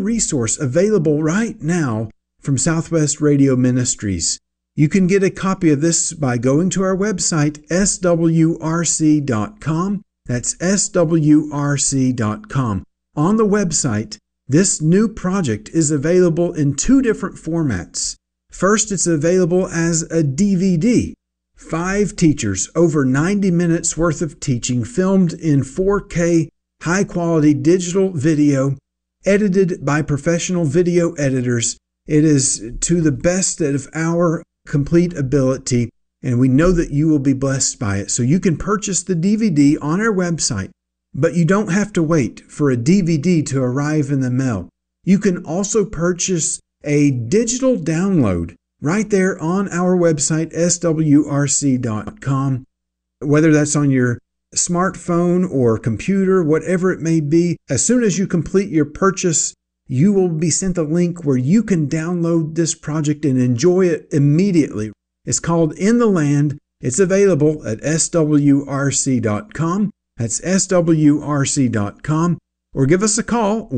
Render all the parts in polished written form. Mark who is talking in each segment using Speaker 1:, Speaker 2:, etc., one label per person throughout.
Speaker 1: resource available right now from Southwest Radio Ministries. You can get a copy of this by going to our website, swrc.com. That's swrc.com. On the website, this new project is available in two different formats. First, it's available as a DVD. 5 teachers, over 90 minutes worth of teaching, filmed in 4K high-quality digital video, edited by professional video editors. It is to the best of our complete ability, and we know that you will be blessed by it. So you can purchase the DVD on our website, but you don't have to wait for a DVD to arrive in the mail. You can also purchase a digital download right there on our website, swrc.com, whether that's on your smartphone or computer, whatever it may be. As soon as you complete your purchase, you will be sent a link where you can download this project and enjoy it immediately. It's called In the Land. It's available at swrc.com. That's swrc.com. Or give us a call,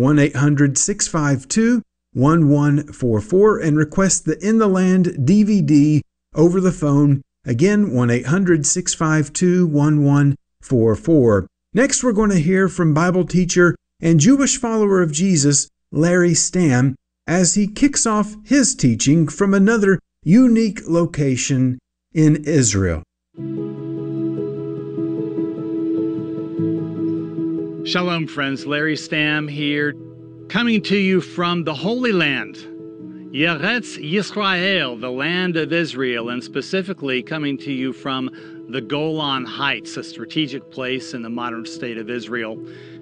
Speaker 1: 1-800-652-1144, and request the In the Land DVD over the phone. Again, 1-800-652-1144. Next, we're going to hear from Bible teacher and Jewish follower of Jesus, Larry Stamm, as he kicks off his teaching from another unique location in Israel.
Speaker 2: Shalom, friends. Larry Stamm here, coming to you from the Holy Land, Eretz Yisrael, the land of Israel, and specifically coming to you from the Golan Heights, a strategic place in the modern state of Israel.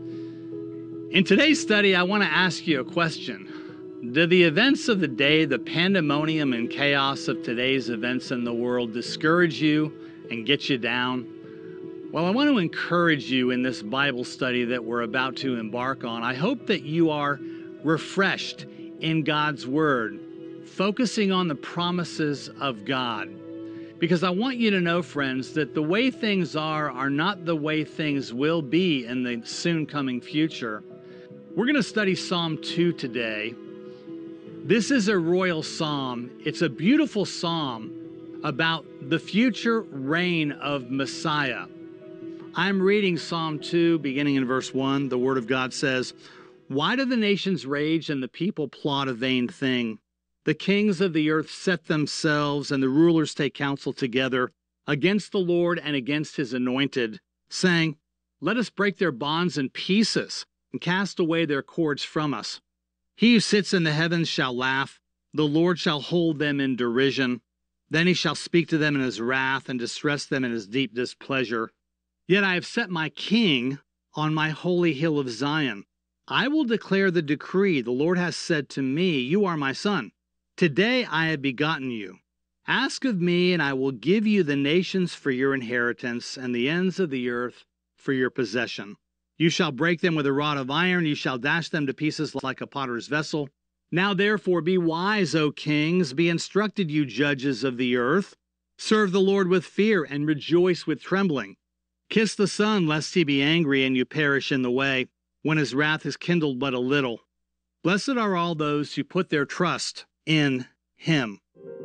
Speaker 2: In today's study, I want to ask you a question. Do the events of the day, the pandemonium and chaos of today's events in the world, discourage you and get you down? Well, I want to encourage you in this Bible study that we're about to embark on. I hope that you are refreshed in God's Word, focusing on the promises of God. Because I want you to know, friends, that the way things are not the way things will be in the soon coming future. We're going to study Psalm 2 today. This is a royal psalm. It's a beautiful psalm about the future reign of Messiah. I'm reading Psalm 2, beginning in verse 1. The Word of God says, "Why do the nations rage and the people plot a vain thing? The kings of the earth set themselves, and the rulers take counsel together against the Lord and against his anointed, saying, Let us break their bonds in pieces and cast away their cords from us. He who sits in the heavens shall laugh. The Lord shall hold them in derision. Then he shall speak to them in his wrath and distress them in his deep displeasure. Yet I have set my king on my holy hill of Zion. I will declare the decree. The Lord has said to me, You are my son. Today I have begotten you. Ask of me, and I will give you the nations for your inheritance, and the ends of the earth for your possession. You shall break them with a rod of iron. You shall dash them to pieces like a potter's vessel. Now therefore be wise, O kings. Be instructed, you judges of the earth. Serve the Lord with fear and rejoice with trembling. Kiss the Son, lest he be angry and you perish in the way, when his wrath is kindled but a little. Blessed are all those who put their trust in him."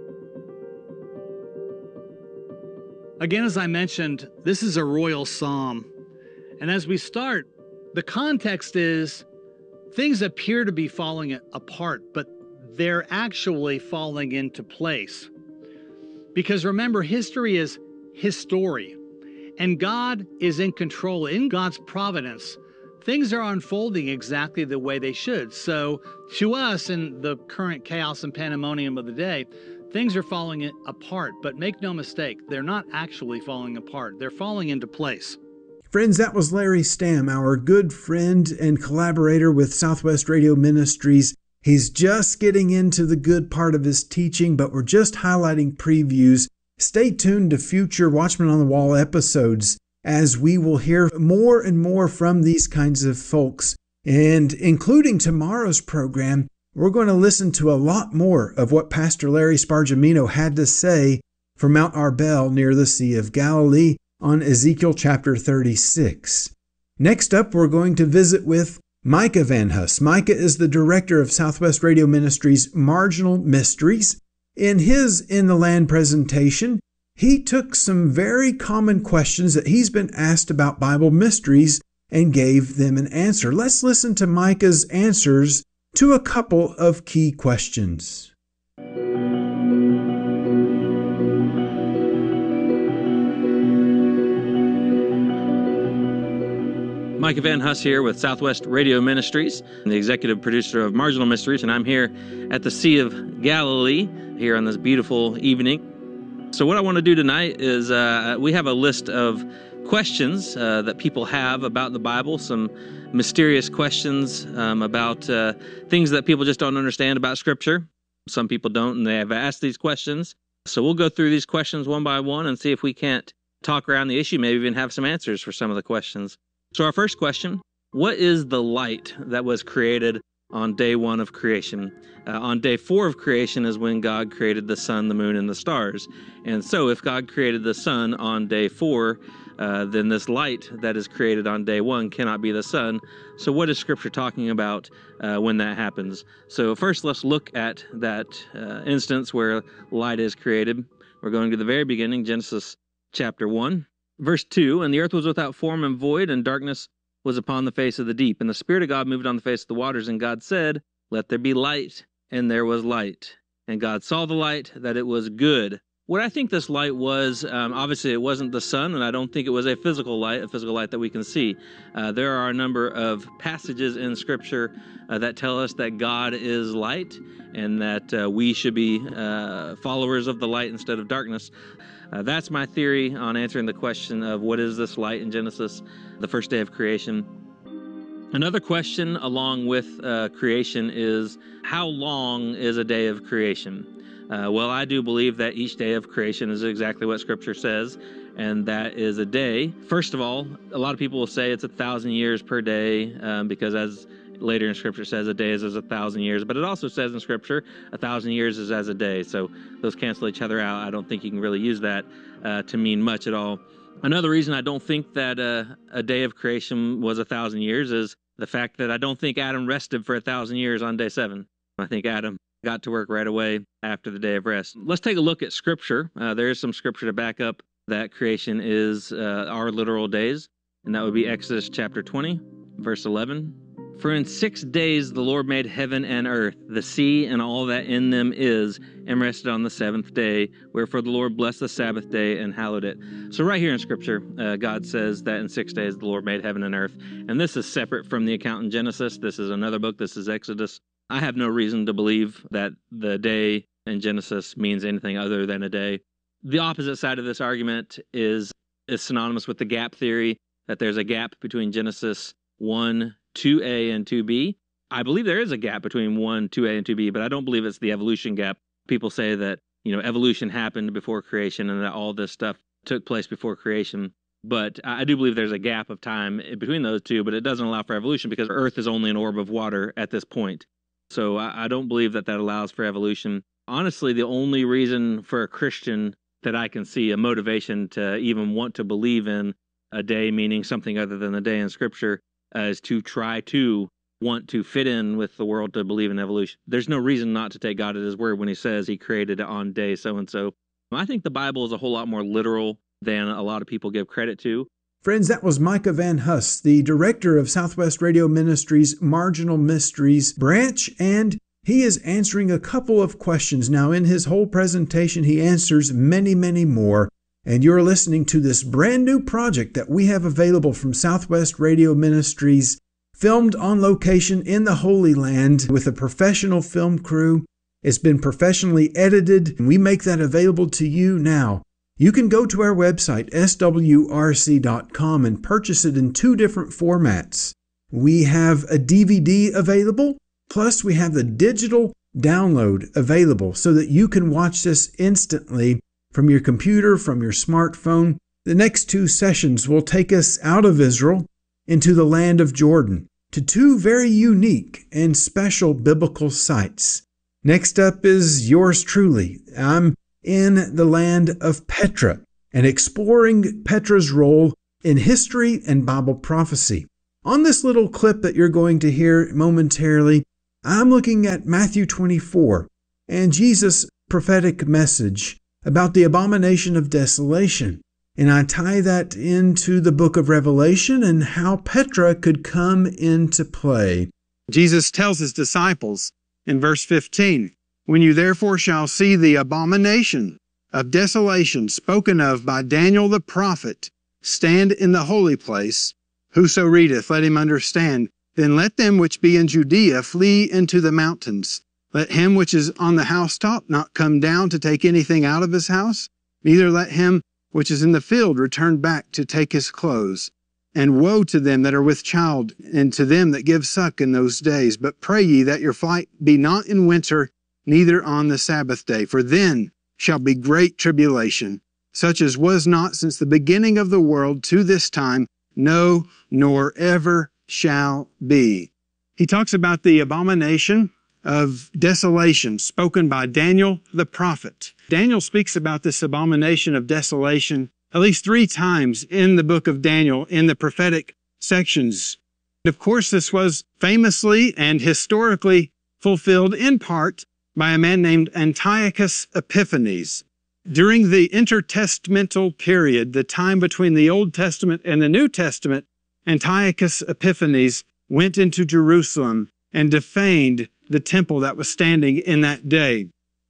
Speaker 2: Again, as I mentioned, this is a royal psalm. And as we start, the context is things appear to be falling apart, but they're actually falling into place. Because remember, history is history. And God is in control. In God's providence, things are unfolding exactly the way they should. So to us, in the current chaos and pandemonium of the day, things are falling apart. But make no mistake, they're not actually falling apart. They're falling into place.
Speaker 1: Friends, that was Larry Stamm, our good friend and collaborator with Southwest Radio Ministries. He's just getting into the good part of his teaching, but we're just highlighting previews. Stay tuned to future Watchman on the Wall episodes as we will hear more and more from these kinds of folks. And including tomorrow's program, we're going to listen to a lot more of what Pastor Larry Spargimino had to say from Mount Arbel near the Sea of Galilee on Ezekiel chapter 36. Next up, we're going to visit with Micah Van Huss. Micah is the director of Southwest Radio Ministries' Marginal Mysteries. In his In the Land presentation, he took some very common questions that he's been asked about Bible mysteries and gave them an answer. Let's listen to Micah's answers to a couple of key questions.
Speaker 3: Micah Van Huss here with Southwest Radio Ministries, the executive producer of Marginal Mysteries, and I'm here at the Sea of Galilee here on this beautiful evening. So what I want to do tonight is we have a list of questions that people have about the Bible, some mysterious questions about things that people just don't understand about Scripture. Some people don't, and they have asked these questions. So we'll go through these questions one by one and see if we can't talk around the issue, maybe even have some answers for some of the questions. So our first question, what is the light that was created on day 1 of creation? On day 4 of creation is when God created the sun, the moon, and the stars. And so if God created the sun on day 4, then this light that is created on day 1 cannot be the sun. So what is Scripture talking about when that happens? So first let's look at that instance where light is created. We're going to the very beginning, Genesis chapter 1. Verse 2, and the earth was without form and void, and darkness was upon the face of the deep. And the Spirit of God moved on the face of the waters, and God said, let there be light, and there was light. And God saw the light, that it was good. What I think this light was, obviously it wasn't the sun, and I don't think it was a physical light that we can see. There are a number of passages in Scripture that tell us that God is light, and that we should be followers of the light instead of darkness. That's my theory on answering the question of what is this light in Genesis, the first day of creation. Another question along with creation is, how long is a day of creation? Well, I do believe that each day of creation is exactly what Scripture says, and that is a day. First of all, a lot of people will say it's 1,000 years per day because as later in Scripture says a day is as 1,000 years, but it also says in Scripture 1,000 years is as a day, so those cancel each other out. I don't think you can really use that to mean much at all. Another reason I don't think that a day of creation was 1,000 years is the fact that I don't think Adam rested for 1,000 years on day 7. I think Adam got to work right away after the day of rest. Let's take a look at Scripture. There is some Scripture to back up that creation is our literal days, and that would be Exodus chapter 20, verse 11. For in 6 days the Lord made heaven and earth, the sea and all that in them is, and rested on the 7th day. Wherefore the Lord blessed the Sabbath day and hallowed it. So right here in Scripture, God says that in 6 days the Lord made heaven and earth. And this is separate from the account in Genesis. This is another book. This is Exodus. I have no reason to believe that the day in Genesis means anything other than a day. The opposite side of this argument is synonymous with the gap theory, that there's a gap between Genesis 1, 2a and 2b. I believe there is a gap between 1, 2a, and 2b, but I don't believe it's the evolution gap. People say that, evolution happened before creation and that all this stuff took place before creation. But I do believe there's a gap of time between those two, but it doesn't allow for evolution because Earth is only an orb of water at this point. So I don't believe that allows for evolution. Honestly, the only reason for a Christian that I can see, a motivation to even want to believe in a day meaning something other than a day in Scripture, is to try to want to fit in with the world to believe in evolution. There's no reason not to take God at His word when He says He created it on day so-and-so. I think the Bible is a whole lot more literal than a lot of people give credit to.
Speaker 1: Friends, that was Micah Van Huss, the director of Southwest Radio Ministries' Marginal Mysteries branch, and he is answering a couple of questions. Now, in his whole presentation, he answers many, many more. And you're listening to this brand new project that we have available from Southwest Radio Ministries, filmed on location in the Holy Land with a professional film crew. It's been professionally edited, and we make that available to you now. You can go to our website, swrc.com, and purchase it in 2 different formats. We have a DVD available, plus we have the digital download available so that you can watch this instantly from your computer, from your smartphone. The next 2 sessions will take us out of Israel into the land of Jordan to 2 very unique and special biblical sites. Next up is yours truly. I'm in the land of Petra and exploring Petra's role in history and Bible prophecy. On this little clip that you're going to hear momentarily, I'm looking at Matthew 24 and Jesus' prophetic message about the abomination of desolation. And I tie that into the book of Revelation and how Petra could come into play.
Speaker 4: Jesus tells his disciples in verse 15, "When you therefore shall see the abomination of desolation spoken of by Daniel the prophet stand in the holy place, whoso readeth, let him understand. Then let them which be in Judea flee into the mountains. Let him which is on the housetop not come down to take anything out of his house, neither let him which is in the field return back to take his clothes. And woe to them that are with child, and to them that give suck in those days. But pray ye that your flight be not in winter, neither on the Sabbath day. For then shall be great tribulation, such as was not since the beginning of the world to this time, no, nor ever shall be." He talks about the abomination of desolation spoken by Daniel the prophet. Daniel speaks about this abomination of desolation at least 3 times in the book of Daniel in the prophetic sections. Of course, this was famously and historically fulfilled in part by a man named Antiochus Epiphanes. During the intertestamental period, the time between the Old Testament and the New Testament, Antiochus Epiphanes went into Jerusalem and defamed the temple that was standing in that day.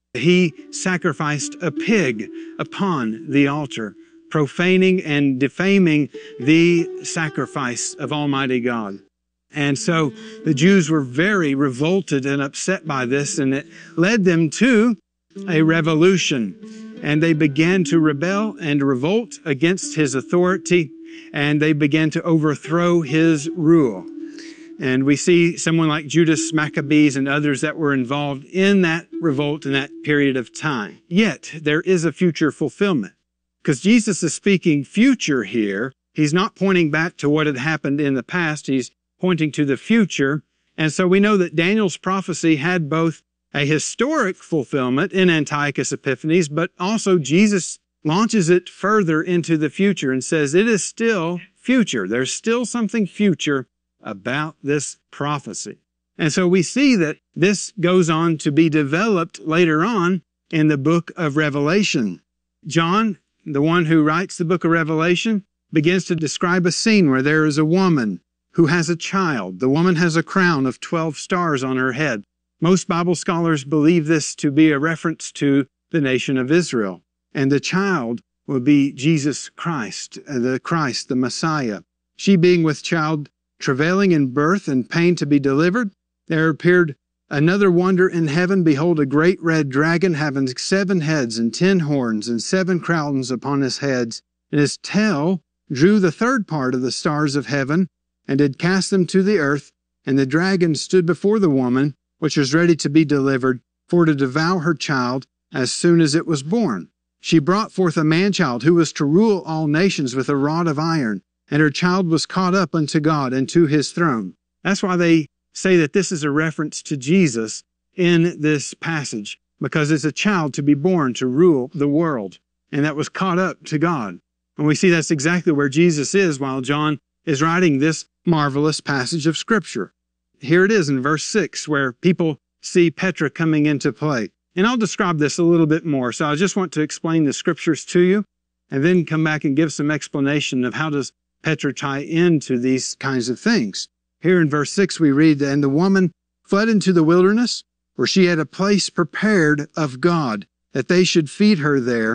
Speaker 4: He sacrificed a pig upon the altar, profaning and defaming the sacrifice of Almighty God. And so the Jews were very revolted and upset by this, and it led them to a revolution. And they began to rebel and revolt against his authority, and they began to overthrow his rule. And we see someone like Judas Maccabees and others that were involved in that revolt in that period of time. Yet there is a future fulfillment, because Jesus is speaking future here. He's not pointing back to what had happened in the past. He's pointing to the future. And so we know that Daniel's prophecy had both a historic fulfillment in Antiochus Epiphanes, but also Jesus launches it further into the future and says it is still future. There's still something future about this prophecy. And so we see that this goes on to be developed later on in the book of Revelation. John, the one who writes the book of Revelation, begins to describe a scene where there is a woman who has a child. The woman has a crown of 12 stars on her head. Most Bible scholars believe this to be a reference to the nation of Israel. And the child will be Jesus Christ, the Messiah. She being with child, travailing in birth and pain to be delivered, there appeared another wonder in heaven. Behold, a great red dragon having 7 heads and 10 horns and 7 crowns upon his heads. And his tail drew the 3rd part of the stars of heaven and did cast them to the earth. And the dragon stood before the woman, which was ready to be delivered, for to devour her child as soon as it was born. She brought forth a man-child who was to rule all nations with a rod of iron, and her child was caught up unto God and to his throne. That's why they say that this is a reference to Jesus in this passage, because it's a child to be born to rule the world, and that was caught up to God. And we see that's exactly where Jesus is while John is writing this marvelous passage of Scripture. Here it is in verse 6, where people see Petra coming into play. And I'll describe this a little bit more. So I just want to explain the Scriptures to you, and then come back and give some explanation of how does Petra tie into these kinds of things. Here in verse 6 we read, "And the woman fled into the wilderness, where she had a place prepared of God, that they should feed her there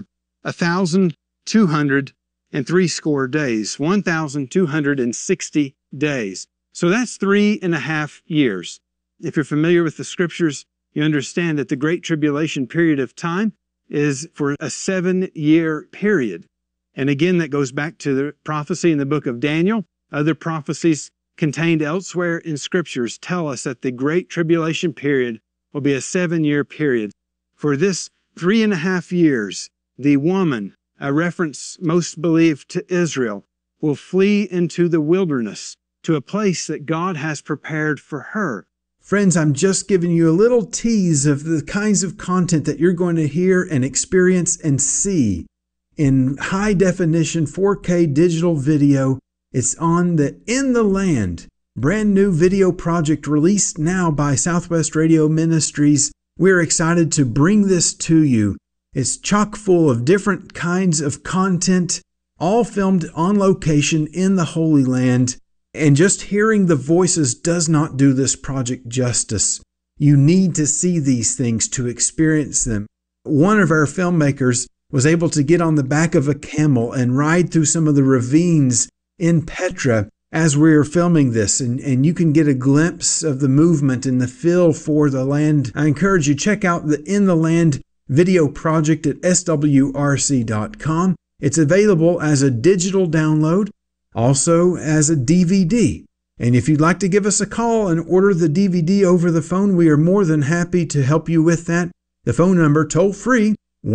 Speaker 4: 1,260 days." 1,260 days. So that's 3.5 years. If you're familiar with the Scriptures, you understand that the Great Tribulation period of time is for a 7-year period. And again, that goes back to the prophecy in the book of Daniel. Other prophecies contained elsewhere in Scriptures tell us that the Great Tribulation period will be a 7-year period. For this 3.5 years, the woman, a reference most believe to Israel, will flee into the wilderness to a place that God has prepared for her.
Speaker 1: Friends, I'm just giving you a little tease of the kinds of content that you're going to hear and experience and see in high definition 4K digital video It's on the In the Land, brand new video project released now by Southwest Radio Ministries. We're excited to bring this to you. It's chock full of different kinds of content, all filmed on location in the Holy Land. And just hearing the voices does not do this project justice. You need to see these things to experience them. One of our filmmakers was able to get on the back of a camel and ride through some of the ravines in Petra as we were filming this, and you can get a glimpse of the movement and the feel for the land. I encourage you to check out the In the Land video project at swrc.com. It's available as a digital download, also as a DVD. And if you'd like to give us a call and order the DVD over the phone, we are more than happy to help you with that. The phone number, toll free,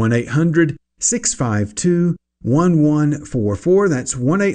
Speaker 1: 1-800-652-1144. That's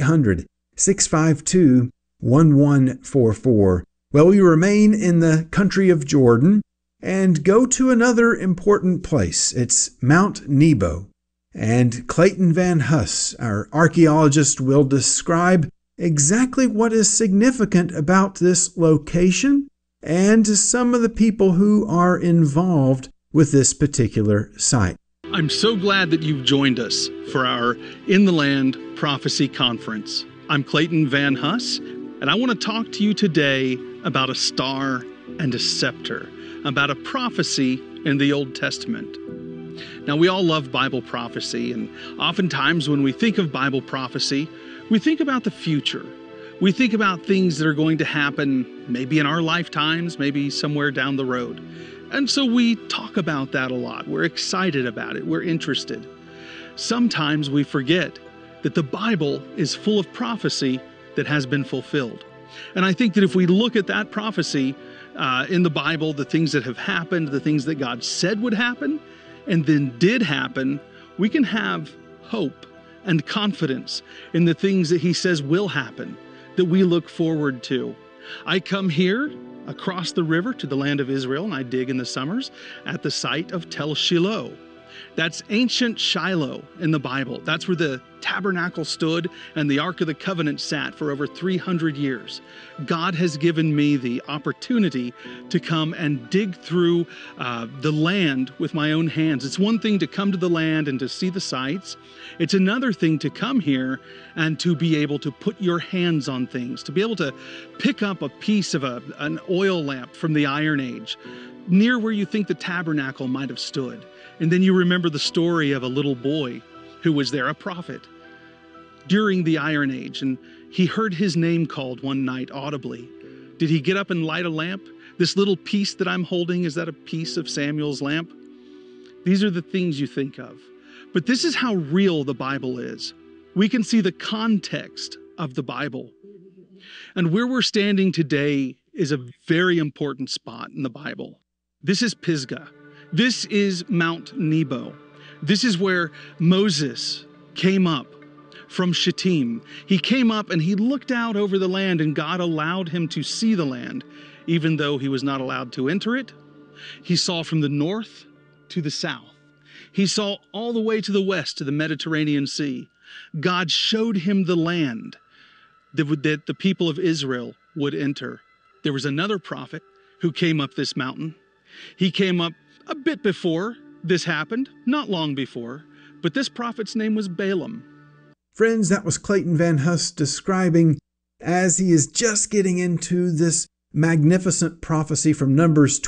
Speaker 1: 1-800-652-1144. Well, we remain in the country of Jordan and go to another important place. It's Mount Nebo. And Clayton Van Huss, our archaeologist, will describe exactly what is significant about this location and some of the people who are involved with this particular site.
Speaker 5: I'm so glad that you've joined us for our In the Land Prophecy Conference. I'm Clayton Van Huss, and I want to talk to you today about a star and a scepter, about a prophecy in the Old Testament. Now, we all love Bible prophecy, and oftentimes when we think of Bible prophecy, we think about the future. We think about things that are going to happen maybe in our lifetimes, maybe somewhere down the road. And so we talk about that a lot. We're excited about it. We're interested. Sometimes we forget that the Bible is full of prophecy that has been fulfilled. And I think that if we look at that prophecy in the Bible, the things that have happened, the things that God said would happen, and then did happen, we can have hope and confidence in the things that He says will happen, that we look forward to. I come here across the river to the land of Israel, and I dig in the summers at the site of Tel Shiloh. That's ancient Shiloh in the Bible. That's where the tabernacle stood and the Ark of the Covenant sat for over 300 years. God has given me the opportunity to come and dig through the land with my own hands. It's one thing to come to the land and to see the sights. It's another thing to come here and to be able to put your hands on things, to be able to pick up a piece of an oil lamp from the Iron Age, near where you think the tabernacle might have stood. And then you remember the story of a little boy who was there, a prophet, during the Iron Age, and he heard his name called one night audibly. Did he get up and light a lamp? This little piece that I'm holding, is that a piece of Samuel's lamp? These are the things you think of. But this is how real the Bible is. We can see the context of the Bible. And where we're standing today is a very important spot in the Bible. This is Pisgah. This is Mount Nebo. This is where Moses came up from Shittim. He came up and he looked out over the land, and God allowed him to see the land, even though he was not allowed to enter it. He saw from the north to the south. He saw all the way to the west to the Mediterranean Sea. God showed him the land that the people of Israel would enter. There was another prophet who came up this mountain. He came up a bit before this happened, not long before, but this prophet's name was Balaam.
Speaker 1: Friends, that was Clayton Van Huss describing, as he is just getting into this magnificent prophecy from Numbers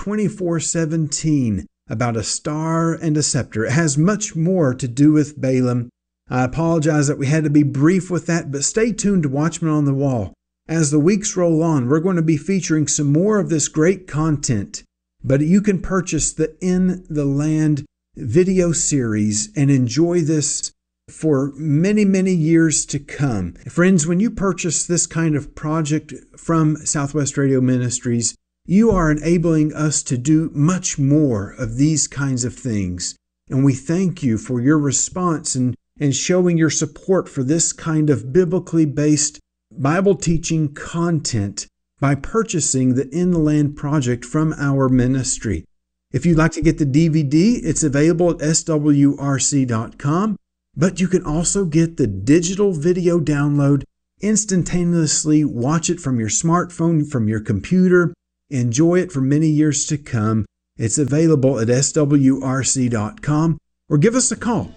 Speaker 1: 24:17 about a star and a scepter. It has much more to do with Balaam. I apologize that we had to be brief with that, but stay tuned to Watchmen on the Wall. As the weeks roll on, we're going to be featuring some more of this great content. But you can purchase the In the Land video series and enjoy this for many, many years to come. Friends, when you purchase this kind of project from Southwest Radio Ministries, you are enabling us to do much more of these kinds of things. And we thank you for your response and showing your support for this kind of biblically based Bible teaching content by purchasing the In the Land project from our ministry. If you'd like to get the DVD, it's available at swrc.com, but you can also get the digital video download instantaneously watch it from your smartphone, from your computer, enjoy it for many years to come. It's available at swrc.com or give us a call,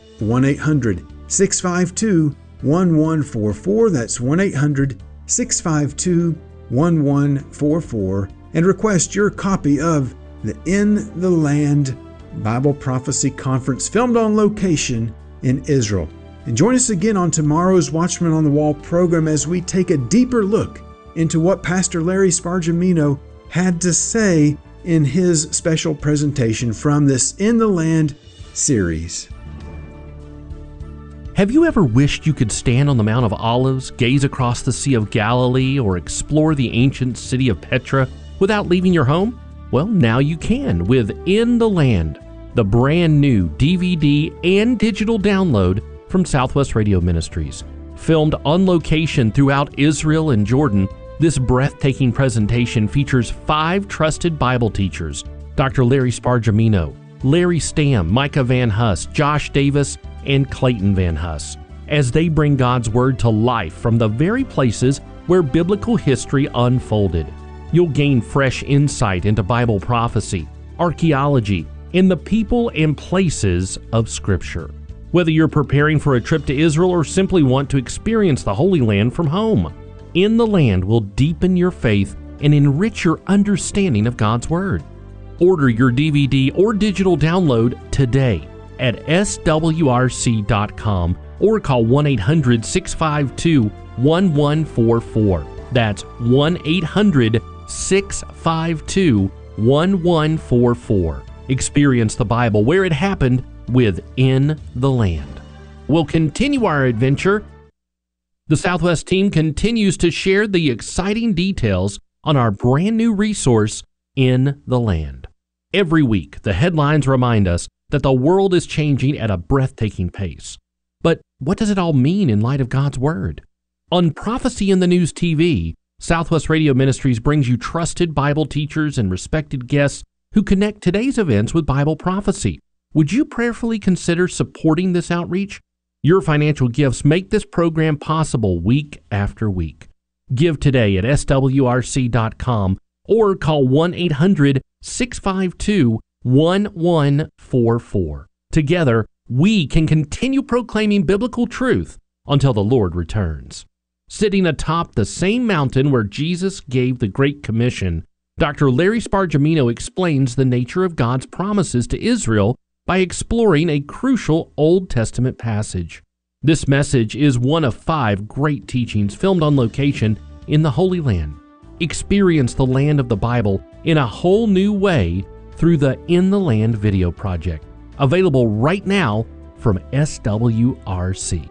Speaker 1: 1-800-652-1144. That's 1-800-652-1144, and request your copy of the In the Land Bible Prophecy Conference, filmed on location in Israel. And join us again on tomorrow's Watchman on the Wall program as we take a deeper look into what Pastor Larry Spargimino had to say in his special presentation from this In the Land series.
Speaker 6: Have you ever wished you could stand on the Mount of Olives, gaze across the Sea of Galilee, or explore the ancient city of Petra without leaving your home? Well, now you can with In the Land, the brand new DVD and digital download from Southwest Radio Ministries. Filmed on location throughout Israel and Jordan, this breathtaking presentation features 5 trusted Bible teachers: Dr. Larry Spargimino, Larry Stamm, Micah Van Huss, Josh Davis, and Clayton Van Huss, as they bring God's Word to life from the very places where biblical history unfolded. You'll gain fresh insight into Bible prophecy, archaeology, and the people and places of Scripture. Whether you're preparing for a trip to Israel or simply want to experience the Holy Land from home, In the Land will deepen your faith and enrich your understanding of God's Word. Order your DVD or digital download today at swrc.com or call 1-800-652-1144. That's 1-800-652-1144. Experience the Bible where it happened with In the Land. We'll continue our adventure. The Southwest team continues to share the exciting details on our brand new resource, In the Land. Every week, the headlines remind us that the world is changing at a breathtaking pace. But what does it all mean in light of God's Word? On Prophecy in the News TV, Southwest Radio Ministries brings you trusted Bible teachers and respected guests who connect today's events with Bible prophecy. Would you prayerfully consider supporting this outreach? Your financial gifts make this program possible week after week. Give today at swrc.com or call 1-800-652-1144. Together, we can continue proclaiming biblical truth until the Lord returns. Sitting atop the same mountain where Jesus gave the Great Commission, Dr. Larry Spargimino explains the nature of God's promises to Israel by exploring a crucial Old Testament passage. This message is one of 5 great teachings filmed on location in the Holy Land. Experience the land of the Bible in a whole new way through the In the Land video project, available right now from SWRC.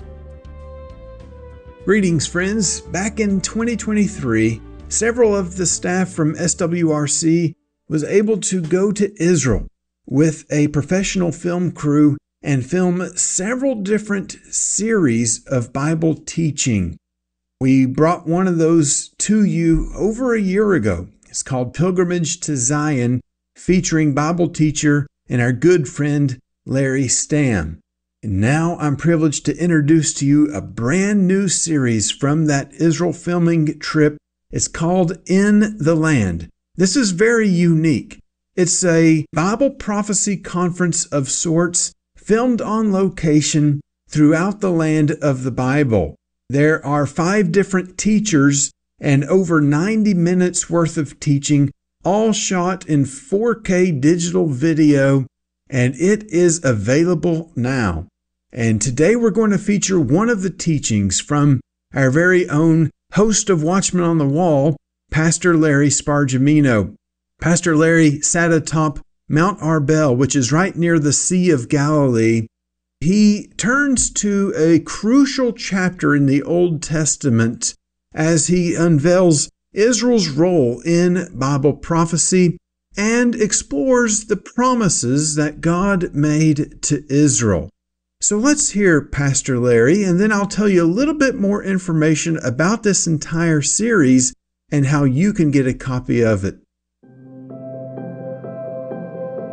Speaker 1: Greetings, friends. Back in 2023, several of the staff from SWRC was able to go to Israel with a professional film crew and film several different series of Bible teaching. We brought one of those to you over a year ago. It's called Pilgrimage to Zion, featuring Bible teacher and our good friend Larry Stamm. And now I'm privileged to introduce to you a brand new series from that Israel filming trip. It's called In the Land. This is very unique. It's a Bible prophecy conference of sorts, filmed on location throughout the land of the Bible. There are 5 different teachers and over 90 minutes worth of teaching, all shot in 4K digital video, and it is available now. And today we're going to feature one of the teachings from our very own host of Watchmen on the Wall, Pastor Larry Spargimino. Pastor Larry sat atop Mount Arbel, which is right near the Sea of Galilee. He turns to a crucial chapter in the Old Testament as he unveils Israel's role in Bible prophecy and explores the promises that God made to Israel. So let's hear Pastor Larry, and then I'll tell you a little bit more information about this entire series and how you can get a copy of it.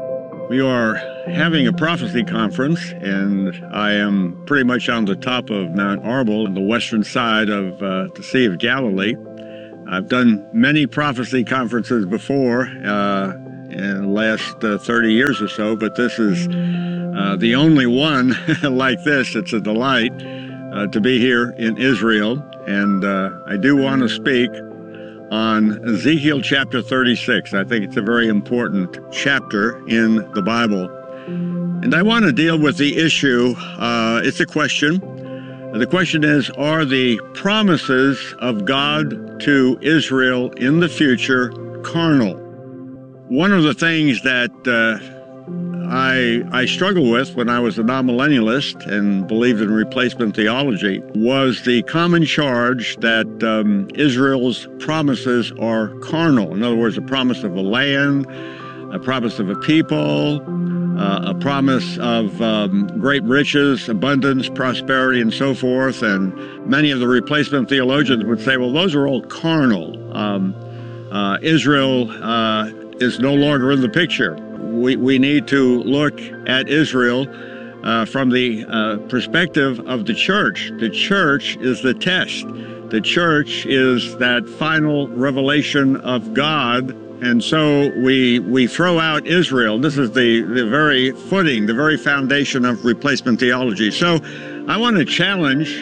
Speaker 7: We are having a prophecy conference, and I am pretty much on the top of Mount Arbel on the western side of the Sea of Galilee. I've done many prophecy conferences before in the last 30 years or so, but this is the only one like this. It's a delight to be here in Israel, and I do want to speak on Ezekiel chapter 36. I think it's a very important chapter in the Bible. And I want to deal with the issue, it's a question. The question is, are the promises of God to Israel in the future carnal? One of the things that I struggled with when I was a non-millennialist and believed in replacement theology was the common charge that Israel's promises are carnal. In other words, a promise of a land, a promise of a people, a promise of great riches, abundance, prosperity, and so forth. And many of the replacement theologians would say, well, those are all carnal. Israel is no longer in the picture. We need to look at Israel from the perspective of the church. The church is the test. The church is that final revelation of God. And so we throw out Israel. This is the very footing, the very foundation of replacement theology. So I want to challenge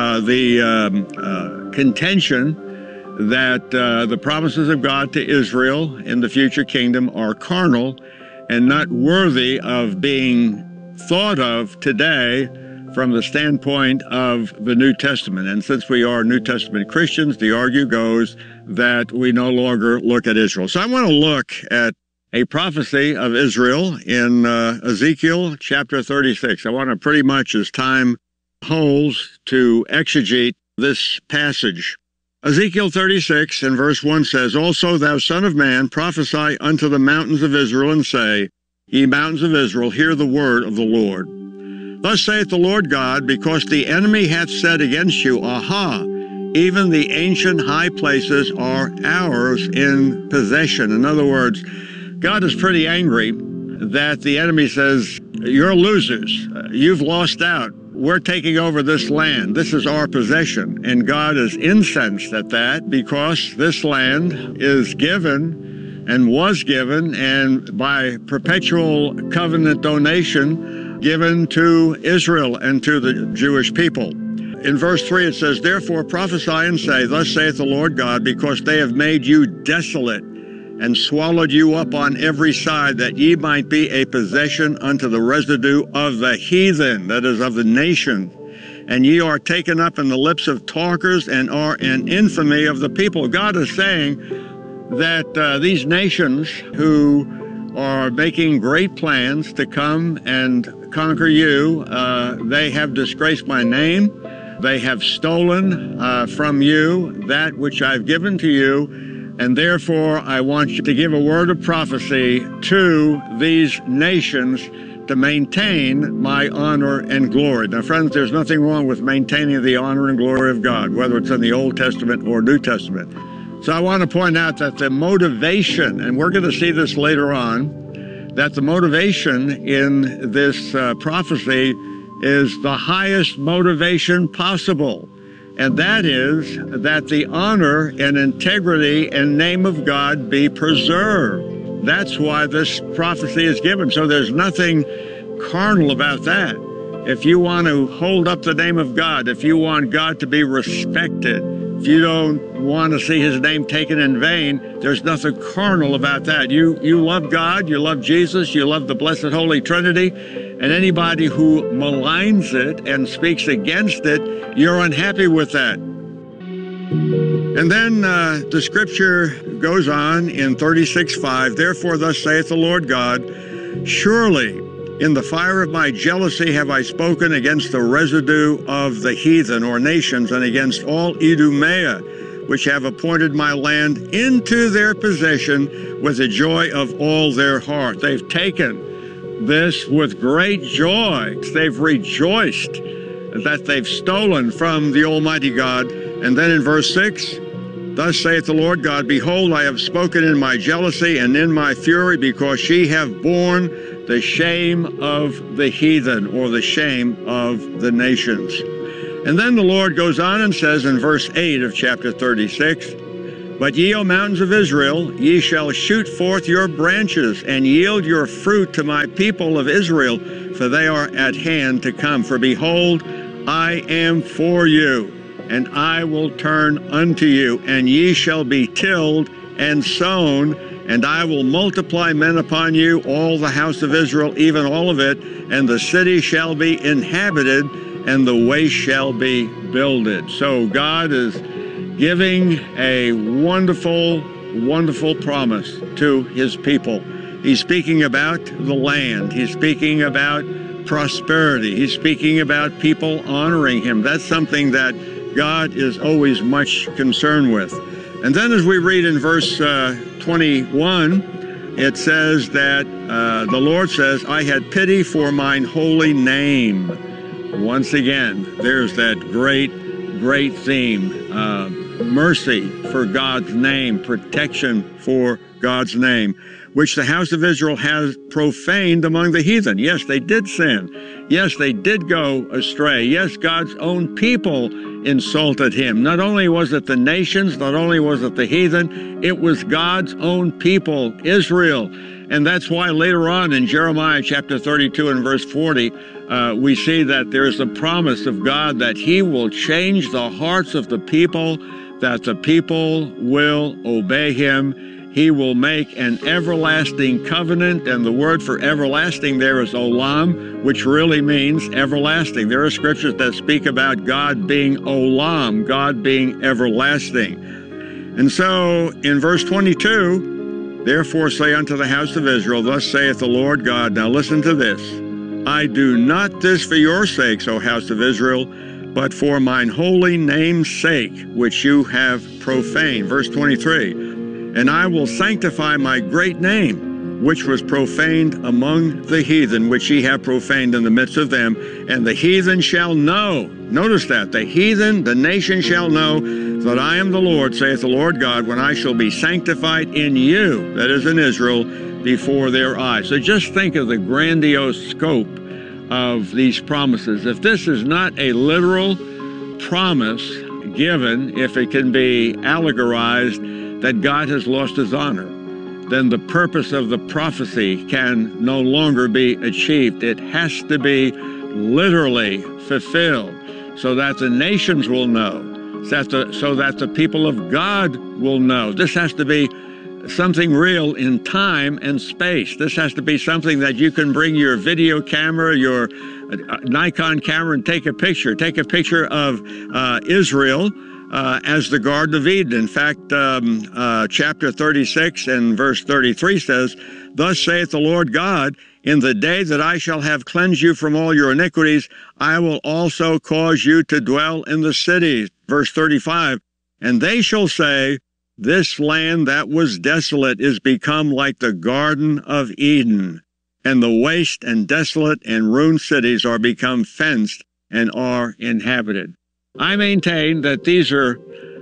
Speaker 7: the contention that the promises of God to Israel in the future kingdom are carnal and not worthy of being thought of today from the standpoint of the New Testament. And since we are New Testament Christians, the argument goes that we no longer look at Israel. So I want to look at a prophecy of Israel in Ezekiel chapter 36. I want to pretty much, as time holds, to exegete this passage. Ezekiel 36 and verse 1 says, Also, thou son of man, prophesy unto the mountains of Israel, and say, Ye mountains of Israel, hear the word of the Lord. Thus saith the Lord God, because the enemy hath said against you, Aha, even the ancient high places are ours in possession. In other words, God is pretty angry that the enemy says, you're losers, you've lost out. We're taking over this land. This is our possession. And God is incensed at that because this land is given and was given and by perpetual covenant donation given to Israel and to the Jewish people. In verse 3 it says, Therefore prophesy and say, Thus saith the Lord God, because they have made you desolate and swallowed you up on every side, that ye might be a possession unto the residue of the heathen, that is, of the nation. And ye are taken up in the lips of talkers, and are an infamy of the people. God is saying that these nations who are making great plans to come and conquer you, they have disgraced my name. They have stolen from you that which I've given to you. And therefore, I want you to give a word of prophecy to these nations to maintain my honor and glory. Now, friends, there's nothing wrong with maintaining the honor and glory of God, whether it's in the Old Testament or New Testament. So I want to point out that the motivation, and we're going to see this later on, that the motivation in this prophecy is the highest motivation possible. And that is that the honor and integrity and name of God be preserved. That's why this prophecy is given. So there's nothing carnal about that. If you want to hold up the name of God, if you want God to be respected, if you don't want to see his name taken in vain, there's nothing carnal about that. You love God, you love Jesus, you love the Blessed Holy Trinity, and anybody who maligns it and speaks against it, you're unhappy with that. And then the scripture goes on in 36:5, Therefore thus saith the Lord God, Surely in the fire of my jealousy have I spoken against the residue of the heathen or nations, and against all Idumea, which have appointed my land into their possession with the joy of all their heart. They've taken this with great joy. They've rejoiced that they've stolen from the Almighty God. And then in verse 6, Thus saith the Lord God, Behold, I have spoken in my jealousy and in my fury, because she have borne the shame of the heathen, or the shame of the nations. And then the Lord goes on and says in verse 8 of chapter 36, But ye, O mountains of Israel, ye shall shoot forth your branches, and yield your fruit to my people of Israel, for they are at hand to come. For behold, I am for you, and I will turn unto you, and ye shall be tilled and sown, and I will multiply men upon you, all the house of Israel, even all of it, and the city shall be inhabited, and the waste shall be builded. So God is giving a wonderful, wonderful promise to his people. He's speaking about the land. He's speaking about prosperity. He's speaking about people honoring him. That's something that God is always much concerned with. And then as we read in verse 21, it says that the Lord says, I had pity for mine holy name. Once again, there's that great theme. Mercy for God's name, protection for God's name, which the house of Israel has profaned among the heathen. Yes, they did sin. Yes, they did go astray. Yes, God's own people insulted him. Not only was it the nations, not only was it the heathen, it was God's own people, Israel. And that's why later on in Jeremiah chapter 32 and verse 40, we see that there's a promise of God that he will change the hearts of the people, that the people will obey him. He will make an everlasting covenant, and the word for everlasting there is olam, which really means everlasting. There are scriptures that speak about God being olam, God being everlasting. And so in verse 22, therefore say unto the house of Israel, Thus saith the Lord God. Now listen to this. I do not this for your sakes, O house of Israel, but for mine holy name's sake, which you have profaned. Verse 23. And I will sanctify my great name, which was profaned among the heathen, which ye have profaned in the midst of them. And the heathen shall know, notice that, the heathen, the nation shall know that I am the Lord, saith the Lord God, when I shall be sanctified in you, that is in Israel, before their eyes. So just think of the grandiose scope of these promises. If this is not a literal promise given, if it can be allegorized, that God has lost his honor, then the purpose of the prophecy can no longer be achieved. It has to be literally fulfilled so that the nations will know, so that the people of God will know. This has to be something real in time and space. This has to be something that you can bring your video camera, your Nikon camera, and take a picture. Take a picture of Israel as the Garden of Eden. In fact, chapter 36 and verse 33 says, Thus saith the Lord God, in the day that I shall have cleansed you from all your iniquities, I will also cause you to dwell in the cities. Verse 35, and they shall say, This land that was desolate is become like the Garden of Eden, and the waste and desolate and ruined cities are become fenced and are inhabited. I maintain that these are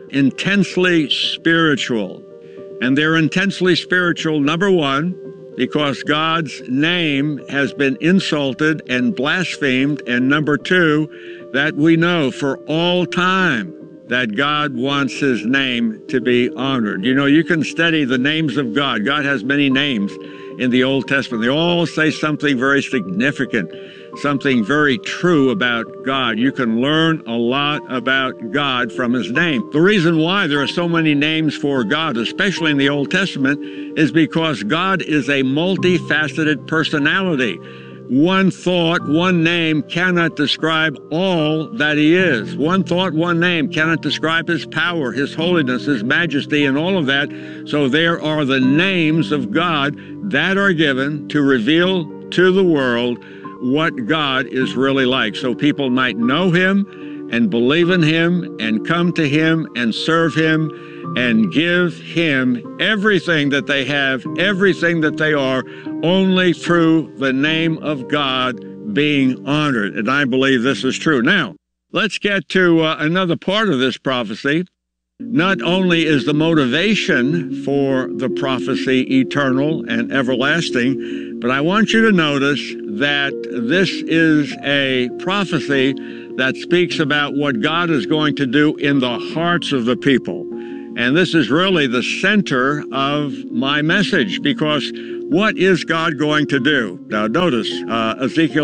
Speaker 7: intensely spiritual, and they're intensely spiritual, number one, because God's name has been insulted and blasphemed, and number two, that we know for all time that God wants his name to be honored. You know, you can study the names of God. God has many names in the Old Testament. They all say something very significant, something very true about God. You can learn a lot about God from his name. The reason why there are so many names for God, especially in the Old Testament, is because God is a multifaceted personality. One thought, one name cannot describe all that he is. One thought, one name cannot describe his power, his holiness, his majesty, and all of that. So there are the names of God that are given to reveal to the world what God is really like, so people might know him and believe in him and come to him and serve him and give him everything that they have, everything that they are, only through the name of God being honored. And I believe this is true. Now, let's get to another part of this prophecy. Not only is the motivation for the prophecy eternal and everlasting, but I want you to notice that this is a prophecy that speaks about what God is going to do in the hearts of the people. And this is really the center of my message, because what is God going to do? Now notice Ezekiel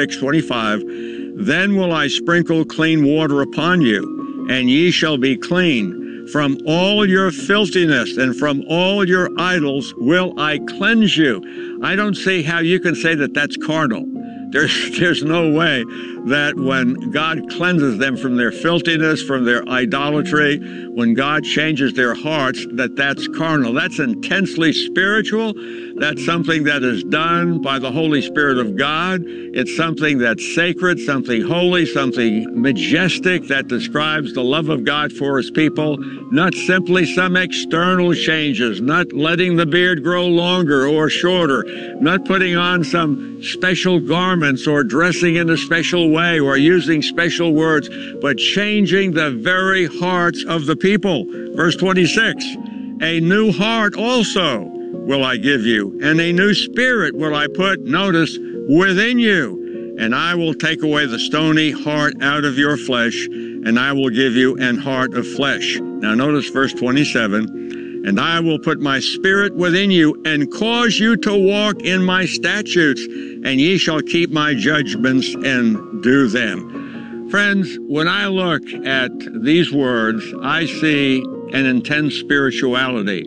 Speaker 7: 36:25, "Then will I sprinkle clean water upon you, and ye shall be clean. From all your filthiness and from all your idols will I cleanse you." I don't see how you can say that that's carnal. There's no way that when God cleanses them from their filthiness, from their idolatry, when God changes their hearts, that's carnal. That's intensely spiritual. That's something that is done by the Holy Spirit of God. It's something that's sacred, something holy, something majestic that describes the love of God for His people, not simply some external changes, not letting the beard grow longer or shorter, not putting on some special garments or dressing in a special way or using special words, but changing the very hearts of the people. Verse 26, "A new heart also will I give you, and a new spirit will I put," notice, "within you. And I will take away the stony heart out of your flesh, and I will give you an heart of flesh." Now notice verse 27, "And I will put my spirit within you, and cause you to walk in my statutes, and ye shall keep my judgments and do them." Friends, when I look at these words, I see an intense spirituality.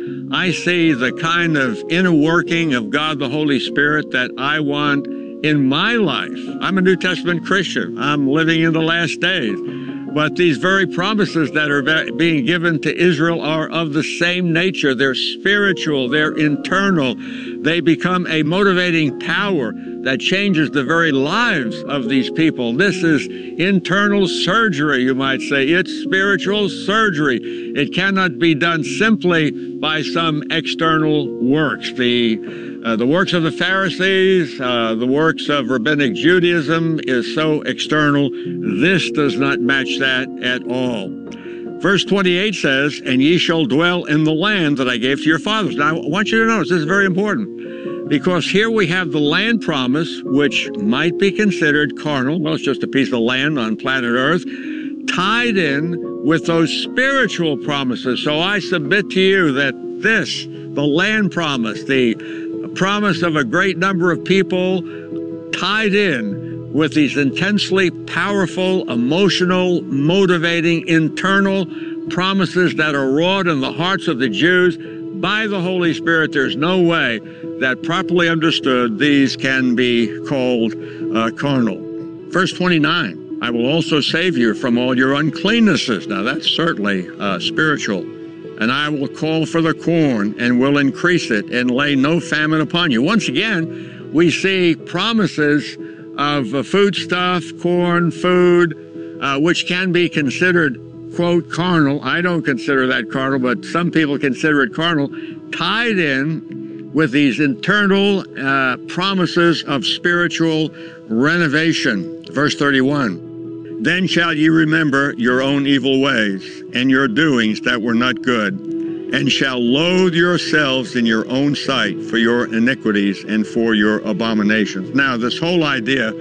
Speaker 7: I see the kind of inner working of God the Holy Spirit that I want in my life. I'm a New Testament Christian. I'm living in the last days. But these very promises that are being given to Israel are of the same nature. They're spiritual, they're internal. They become a motivating power that changes the very lives of these people. This is internal surgery, you might say. It's spiritual surgery. It cannot be done simply by some external works. The works of the Pharisees, the works of Rabbinic Judaism is so external. This does not match that at all. Verse 28 says, "And ye shall dwell in the land that I gave to your fathers." Now, I want you to notice, this is very important, because here we have the land promise, which might be considered carnal. Well, it's just a piece of land on planet Earth, tied in with those spiritual promises. So I submit to you that this, the land promise, the promise of a great number of people, tied in with these intensely powerful, emotional, motivating, internal promises that are wrought in the hearts of the Jews by the Holy Spirit. There's no way that, properly understood, these can be called carnal. Verse 29, "I will also save you from all your uncleannesses." Now that's certainly spiritual. "And I will call for the corn and will increase it and lay no famine upon you." Once again, we see promises of foodstuff, corn, food, which can be considered, quote, carnal. I don't consider that carnal, but some people consider it carnal, tied in with these internal promises of spiritual renovation. Verse 31, "Then shall ye remember your own evil ways and your doings that were not good, and shall loathe yourselves in your own sight for your iniquities and for your abominations." Now, this whole idea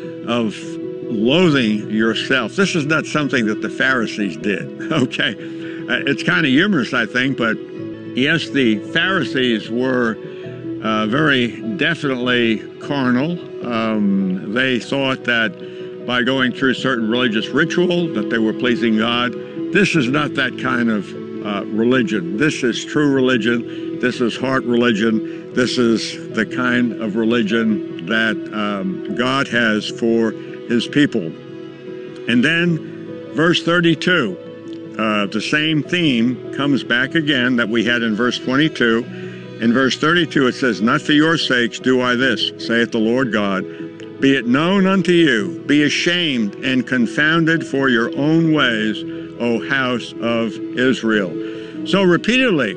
Speaker 7: of loathing yourself, this is not something that the Pharisees did, okay? It's kind of humorous, I think, but yes, the Pharisees were very definitely carnal. They thought that by going through certain religious ritual that they were pleasing God. This is not that kind of religion. This is true religion. This is heart religion. This is the kind of religion that God has for His people. And then verse 32, the same theme comes back again that we had in verse 22. In verse 32 it says, "Not for your sakes do I this, saith the Lord God. Be it known unto you, be ashamed and confounded for your own ways, O house of Israel." So repeatedly,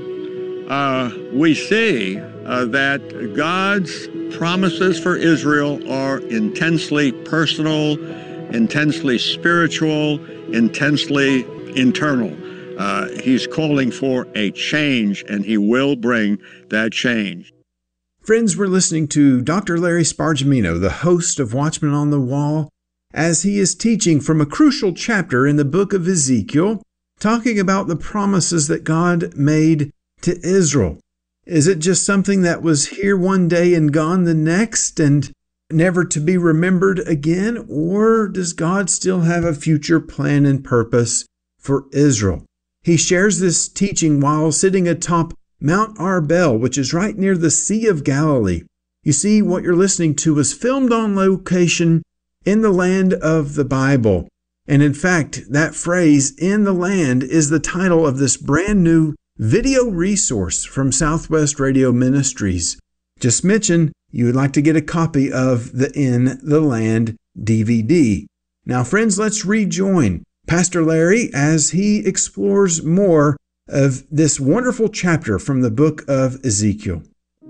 Speaker 7: we see that God's promises for Israel are intensely personal, intensely spiritual, intensely internal. He's calling for a change, and he will bring that change.
Speaker 1: Friends, we're listening to Dr. Larry Spargimino, the host of Watchman on the Wall, as he is teaching from a crucial chapter in the book of Ezekiel, talking about the promises that God made to Israel. Is it just something that was here one day and gone the next and never to be remembered again? Or does God still have a future plan and purpose for Israel? He shares this teaching while sitting atop Mount Arbel, which is right near the Sea of Galilee. You see, what you're listening to was filmed on location in the land of the Bible. And in fact, that phrase, "in the land," is the title of this brand new video resource from Southwest Radio Ministries. Just mention you would like to get a copy of the In the Land DVD. Now, friends, let's rejoin Pastor Larry as he explores more of this wonderful chapter from the book of Ezekiel.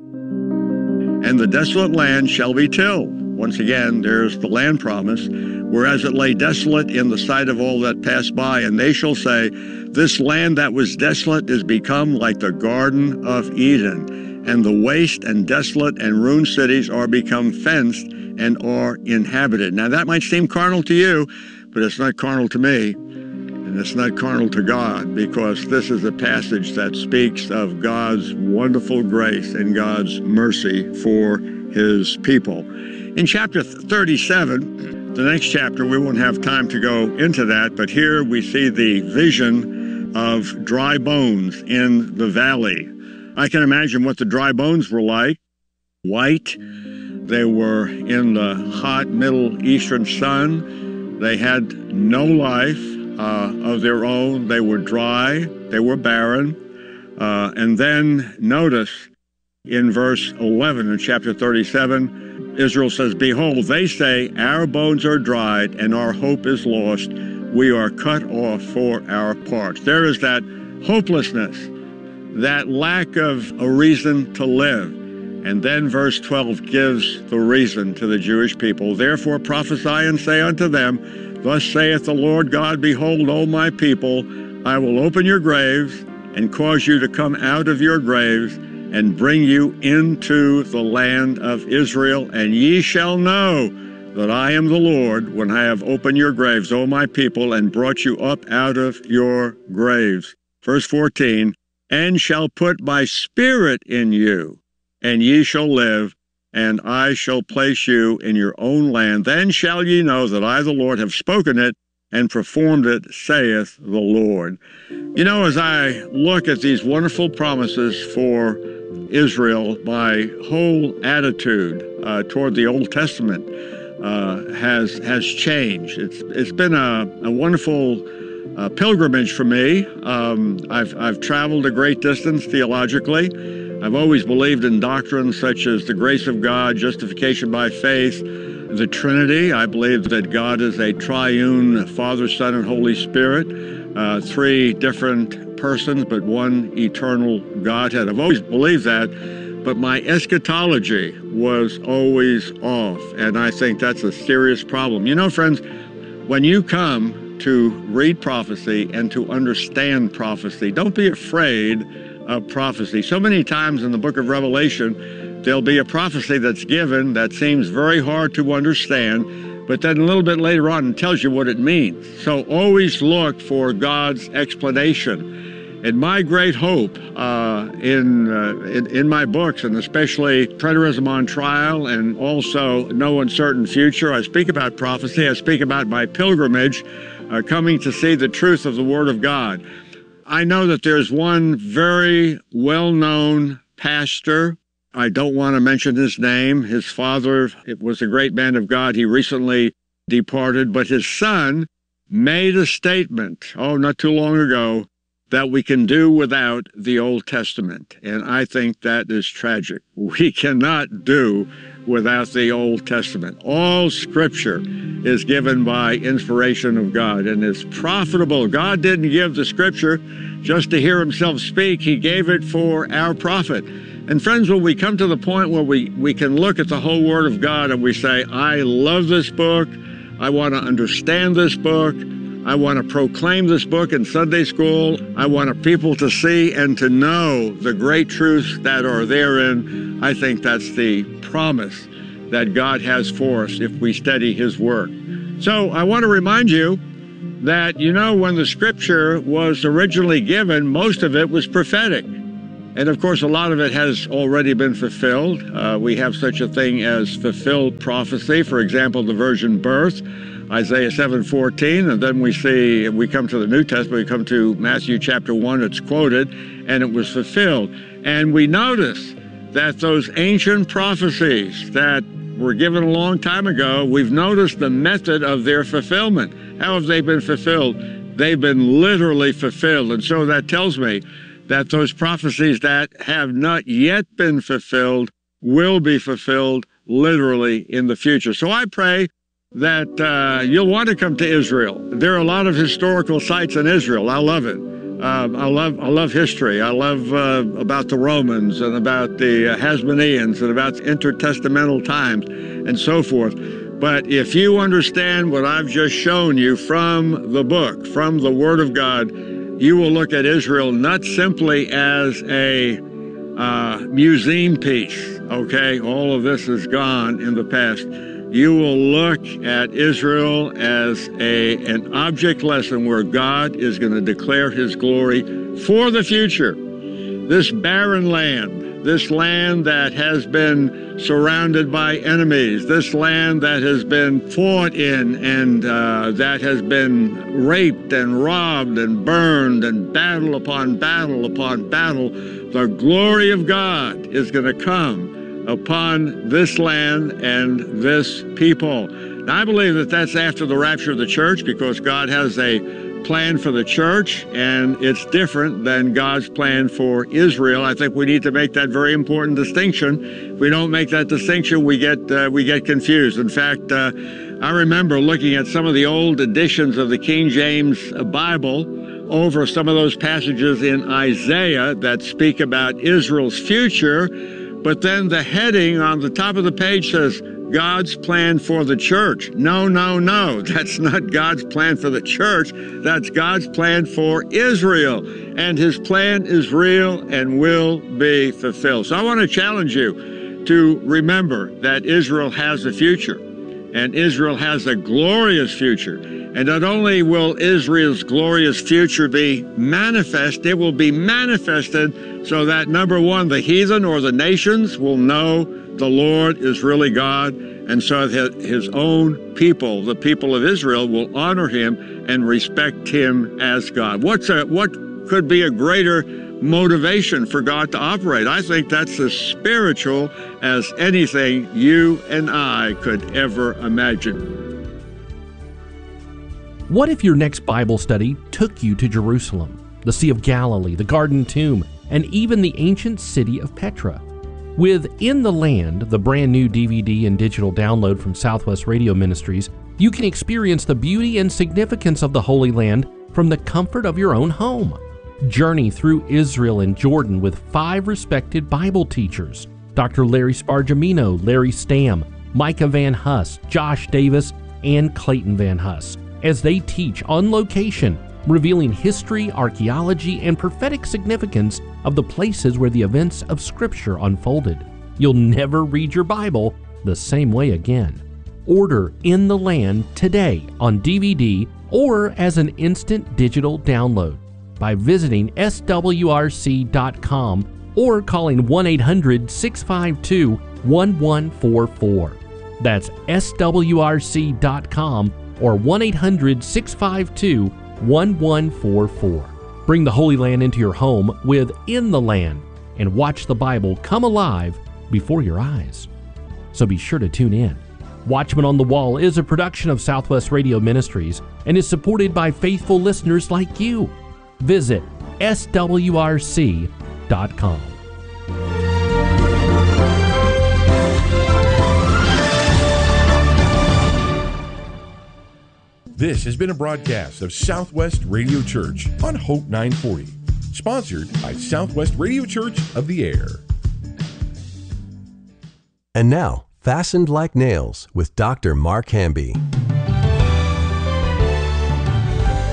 Speaker 7: And the desolate land shall be tilled. Once again, there's the land promise. Whereas it lay desolate in the sight of all that passed by, and they shall say, this land that was desolate is become like the Garden of Eden, and the waste and desolate and ruined cities are become fenced and are inhabited. Now that might seem carnal to you, but it's not carnal to me. And it's not carnal to God, because this is a passage that speaks of God's wonderful grace and God's mercy for his people. In chapter 37, the next chapter, we won't have time to go into that, but here we see the vision of dry bones in the valley. I can imagine what the dry bones were like. White. They were in the hot Middle Eastern sun. They had no life of their own. They were dry. They were barren. And then notice in verse 11 in chapter 37, Israel says, behold, they say, our bones are dried and our hope is lost. We are cut off for our parts. There is that hopelessness, that lack of a reason to live. And then verse 12 gives the reason to the Jewish people. Therefore prophesy and say unto them, thus saith the Lord God, behold, O my people, I will open your graves and cause you to come out of your graves and bring you into the land of Israel, and ye shall know that I am the Lord when I have opened your graves, O my people, and brought you up out of your graves. Verse 14, and shall put my spirit in you, and ye shall live, and I shall place you in your own land. Then shall ye know that I, the Lord, have spoken it and performed it, saith the Lord. You know, as I look at these wonderful promises for Israel, my whole attitude toward the Old Testament has changed. It's been a wonderful pilgrimage for me. I've traveled a great distance theologically. I've always believed in doctrines such as the grace of God, justification by faith, the Trinity. I believe that God is a triune Father, Son, and Holy Spirit, three different persons, but one eternal Godhead. I've always believed that, but my eschatology was always off, and I think that's a serious problem. You know, friends, when you come to read prophecy and to understand prophecy, don't be afraid of prophecy. So many times in the book of Revelation, there'll be a prophecy that's given that seems very hard to understand, but then a little bit later on it tells you what it means. So always look for God's explanation. And my great hope in my books, and especially Preterism on Trial and also No Uncertain Future, I speak about prophecy. I speak about my pilgrimage, coming to see the truth of the Word of God. I know that there's one very well-known pastor. I don't want to mention his name. His father, it was a great man of God. He recently departed, but his son made a statement, not too long ago, that we can do without the Old Testament. And I think that is tragic. We cannot do without the Old Testament. All Scripture is given by inspiration of God and is profitable. God didn't give the Scripture just to hear himself speak. He gave it for our profit. And friends, when we come to the point where we can look at the whole Word of God and we say, I love this book, I want to understand this book, I want to proclaim this book in Sunday school. I want people to see and to know the great truths that are therein. I think that's the promise that God has for us if we study His work. So I want to remind you that, when the Scripture was originally given, most of it was prophetic. And of course, a lot of it has already been fulfilled. We have such a thing as fulfilled prophecy. For example, the virgin birth, Isaiah 7:14, and then we come to the New Testament, we come to Matthew chapter 1, it's quoted, and it was fulfilled. And we notice that those ancient prophecies that were given a long time ago, we've noticed the method of their fulfillment. How have they been fulfilled? They've been literally fulfilled. And so that tells me that those prophecies that have not yet been fulfilled will be fulfilled literally in the future. So I pray that you'll want to come to Israel. There are a lot of historical sites in Israel. I love it. I love history. I love about the Romans and about the Hasmoneans and about intertestamental times and so forth. But if you understand what I've just shown you from the book, from the Word of God, you will look at Israel not simply as a museum piece, okay? All of this is gone in the past. You will look at Israel as an object lesson where God is going to declare His glory for the future. This barren land, this land that has been surrounded by enemies, this land that has been fought in and that has been raped and robbed and burned and battle upon battle upon battle, the glory of God is going to come upon this land and this people. Now, I believe that that's after the rapture of the church, because God has a plan for the church, and it's different than God's plan for Israel. I think we need to make that very important distinction. If we don't make that distinction, we get confused. In fact, I remember looking at some of the old editions of the King James Bible over some of those passages in Isaiah that speak about Israel's future. But then the heading on the top of the page says, God's plan for the church. No. That's not God's plan for the church. That's God's plan for Israel. And His plan is real and will be fulfilled. So I want to challenge you to remember that Israel has a future. And Israel has a glorious future. And not only will Israel's glorious future be manifest, it will be manifested so that, number one, the heathen or the nations will know the Lord is really God, and so that His own people, the people of Israel, will honor Him and respect Him as God. What could be a greater motivation for God to operate? I think that's as spiritual as anything you and I could ever imagine.
Speaker 6: What if your next Bible study took you to Jerusalem, the Sea of Galilee, the Garden Tomb, and even the ancient city of Petra? With In the Land, the brand new DVD and digital download from Southwest Radio Ministries, you can experience the beauty and significance of the Holy Land from the comfort of your own home. Journey through Israel and Jordan with 5 respected Bible teachers: Dr. Larry Spargimino, Larry Stamm, Micah Van Huss, Josh Davis, and Clayton Van Huss, as they teach on location, revealing history, archaeology, and prophetic significance of the places where the events of Scripture unfolded. You'll never read your Bible the same way again. Order In the Land today on DVD or as an instant digital download by visiting swrc.com or calling 1-800-652-1144. That's swrc.com or 1-800-652-1144. Bring the Holy Land into your home with In the Land and watch the Bible come alive before your eyes. So be sure to tune in. Watchman on the Wall is a production of Southwest Radio Ministries and is supported by faithful listeners like you. Visit swrc.com.
Speaker 8: This has been a broadcast of Southwest Radio Church on Hope 940, sponsored by Southwest Radio Church of the Air.
Speaker 9: And now, Fastened Like Nails with Dr. Mark Hamby.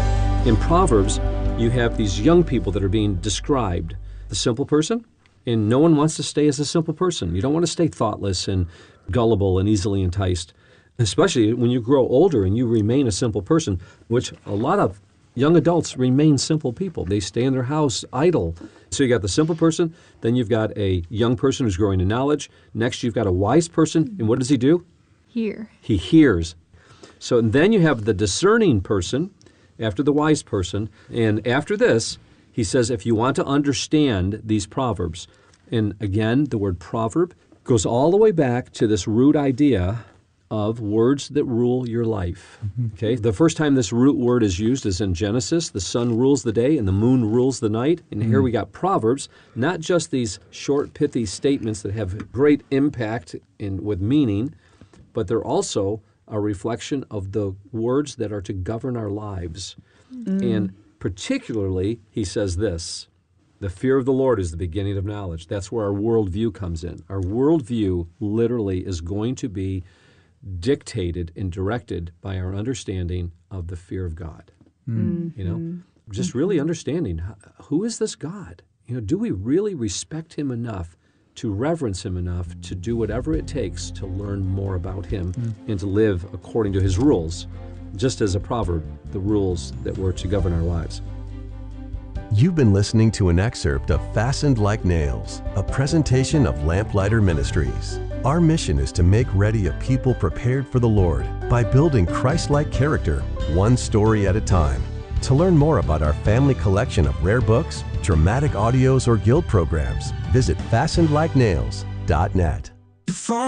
Speaker 10: In Proverbs, you have these young people that are being described. The simple person, and no one wants to stay as a simple person. You don't want to stay thoughtless and gullible and easily enticed, especially when you grow older and you remain a simple person, which a lot of young adults remain simple people. They stay in their house idle. So you got the simple person, then you've got a young person who's growing in knowledge. Next, you've got a wise person, and what does he do?
Speaker 11: Hear.
Speaker 10: He hears. So then you have the discerning person after the wise person, and after this, he says, if you want to understand these proverbs, and again, the word proverb goes all the way back to this root idea of words that rule your life. Okay, the first time this root word is used is in Genesis. The sun rules the day and the moon rules the night. And here we got Proverbs, not just these short, pithy statements that have great impact with meaning, but they're also a reflection of the words that are to govern our lives. And particularly, he says this, the fear of the Lord is the beginning of knowledge. That's where our worldview comes in. Our worldview literally is going to be dictated and directed by our understanding of the fear of God. Just really understanding, who is this God? Do we really respect him enough to reverence him enough to do whatever it takes to learn more about him and to live according to his rules, just as a proverb, the rules that were to govern our lives.
Speaker 9: You've been listening to an excerpt of Fastened Like Nails, a presentation of Lamplighter Ministries. Our mission is to make ready a people prepared for the Lord by building Christ-like character, one story at a time. To learn more about our family collection of rare books, dramatic audios, or guild programs, visit fastenedlikenails.net.